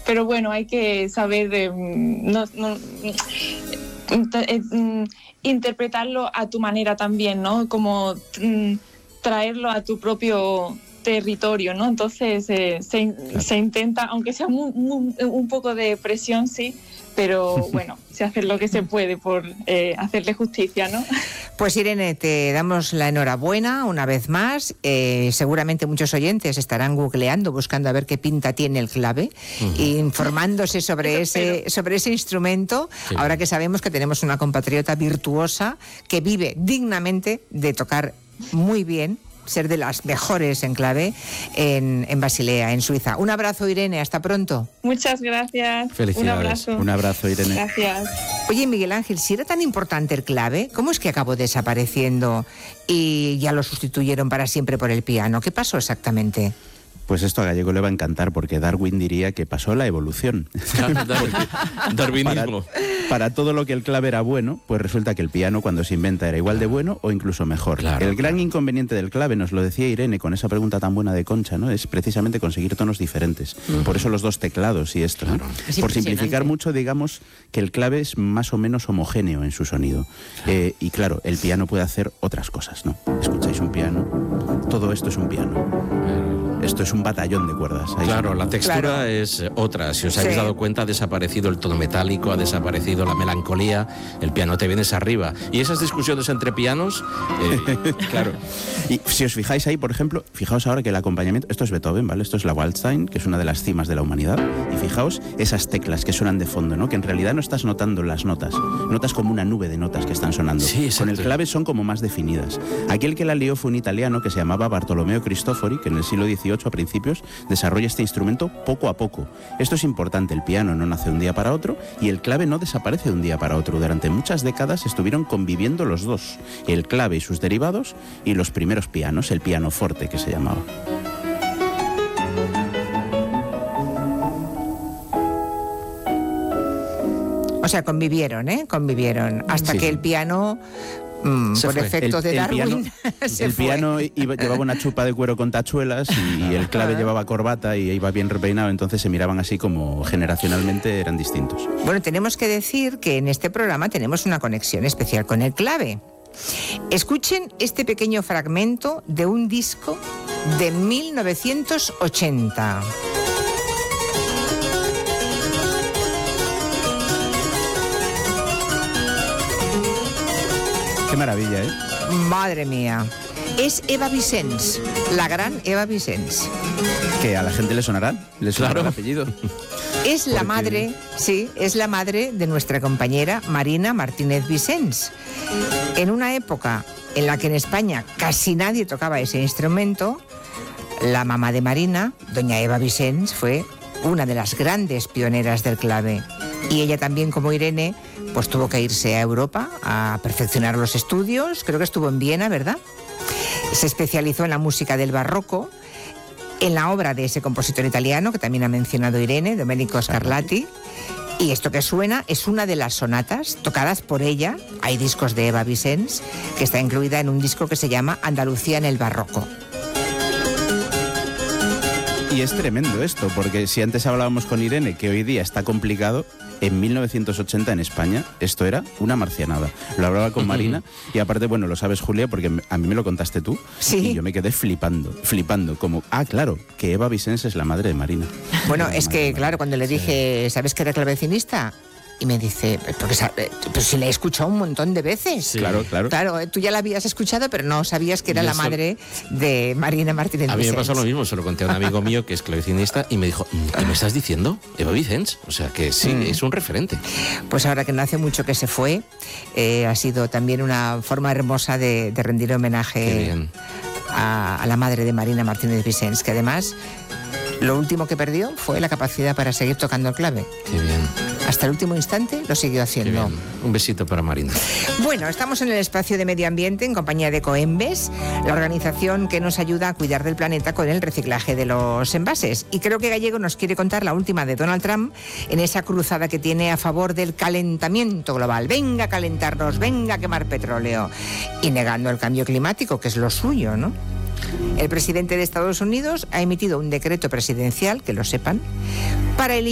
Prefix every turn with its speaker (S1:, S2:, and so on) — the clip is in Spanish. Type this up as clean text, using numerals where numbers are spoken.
S1: pero bueno, hay que saber interpretarlo a tu manera también, ¿no? Como traerlo a tu propio territorio, ¿no? Entonces se intenta, aunque sea un poco de presión, sí, pero bueno, se hace lo que se puede por hacerle justicia, ¿no?
S2: Pues Irene, te damos la enhorabuena una vez más. Seguramente muchos oyentes estarán googleando, buscando a ver qué pinta tiene el clave, informándose sobre ese instrumento, ahora que sabemos que tenemos una compatriota virtuosa que vive dignamente de tocar muy bien, ser de las mejores en clave en Basilea, en Suiza. Un abrazo, Irene, hasta pronto.
S1: Muchas gracias.
S3: Felicidades.
S1: Un
S3: abrazo, Irene.
S1: Gracias.
S2: Oye, Miguel Ángel, si era tan importante el clave, ¿cómo es que acabó desapareciendo y ya lo sustituyeron para siempre por el piano? ¿Qué pasó exactamente?
S3: Pues esto a Gallego le va a encantar, porque Darwin diría que pasó la evolución.
S4: Darwinismo.
S3: Para todo lo que el clave era bueno, pues resulta que el piano cuando se inventa era igual de bueno o incluso mejor. El gran inconveniente del clave, nos lo decía Irene con esa pregunta tan buena de Concha, ¿no? Es precisamente conseguir tonos diferentes. Por eso los dos teclados y esto, ¿no? Por simplificar mucho, digamos que el clave es más o menos homogéneo en su sonido. Y claro, el piano puede hacer otras cosas, ¿no? Escucháis un piano, todo esto es un piano. Esto es un batallón de cuerdas.
S4: Claro, la textura es otra. Si os habéis dado cuenta, ha desaparecido el tono metálico, ha desaparecido la melancolía, el piano te vienes arriba. Y esas discusiones entre pianos...
S3: claro. Y si os fijáis ahí, por ejemplo, fijaos ahora que el acompañamiento... Esto es Beethoven, ¿vale? Esto es la Waldstein, que es una de las cimas de la humanidad. Y fijaos esas teclas que suenan de fondo, ¿no? Que en realidad no estás notando las notas. Notas como una nube de notas que están sonando.
S4: Sí,
S3: con el clave son como más definidas. Aquel que la lió fue un italiano que se llamaba Bartolomeo Cristofori, que en el siglo XVIII a principios desarrolla este instrumento poco a poco. Esto es importante, el piano no nace de un día para otro y el clave no desaparece de un día para otro. Durante muchas décadas estuvieron conviviendo los dos, el clave y sus derivados y los primeros pianos, el pianoforte que se llamaba.
S2: O sea, convivieron hasta que el piano... por efectos de Darwin.
S3: El piano llevaba una chupa de cuero con tachuelas y el clave llevaba corbata y iba bien repeinado, entonces se miraban así como generacionalmente eran distintos.
S2: Bueno, tenemos que decir que en este programa tenemos una conexión especial con el clave. Escuchen este pequeño fragmento de un disco de 1980.
S3: Qué maravilla, ¿eh?
S2: Madre mía. Es Eva Vicens, la gran Eva Vicens.
S3: ¿Que a la gente le sonará? ¿Le sonará el apellido?
S2: Es la madre, es la madre de nuestra compañera Marina Martínez Vicens. En una época en la que en España casi nadie tocaba ese instrumento, la mamá de Marina, doña Eva Vicens, fue una de las grandes pioneras del clave. Y ella también, como Irene, pues tuvo que irse a Europa a perfeccionar los estudios. Creo que estuvo en Viena, ¿verdad? Se especializó en la música del barroco, en la obra de ese compositor italiano que también ha mencionado Irene, Domenico Scarlatti. Y esto que suena es una de las sonatas tocadas por ella. Hay discos de Eva Vicens, que está incluida en un disco que se llama Andalucía en el barroco.
S3: Y es tremendo esto, porque si antes hablábamos con Irene que hoy día está complicado, en 1980 en España esto era una marcianada. Lo hablaba con Marina y aparte, bueno, lo sabes, Julia, porque a mí me lo contaste tú.
S2: Sí.
S3: Y yo me quedé flipando, como, claro, que Eva Vicens es la madre de Marina.
S2: Bueno, es que, claro, cuando le dije, ¿sabes que era clavecinista? Y me dice, pero si la he escuchado un montón de veces.
S3: Sí. Claro.
S2: Claro, tú ya la habías escuchado, pero no sabías que era la madre de Marina Martínez Vicens.
S4: A mí me pasó lo mismo, se lo conté a un amigo mío que es clavecinista y me dijo, ¿qué me estás diciendo? Eva Vicens. O sea que sí, es un referente.
S2: Pues ahora que no hace mucho que se fue, ha sido también una forma hermosa de rendir homenaje a la madre de Marina Martínez Vicens, que además lo último que perdió fue la capacidad para seguir tocando el clave.
S4: Qué bien.
S2: Hasta el último instante lo siguió haciendo.
S4: Un besito para Marina.
S2: Bueno, estamos en el espacio de medio ambiente en compañía de Coembes, la organización que nos ayuda a cuidar del planeta con el reciclaje de los envases. Y creo que Gallego nos quiere contar la última de Donald Trump en esa cruzada que tiene a favor del calentamiento global. Venga a calentarnos, venga a quemar petróleo. Y negando el cambio climático, que es lo suyo, ¿no? El presidente de Estados Unidos ha emitido un decreto presidencial, que lo sepan, para eliminar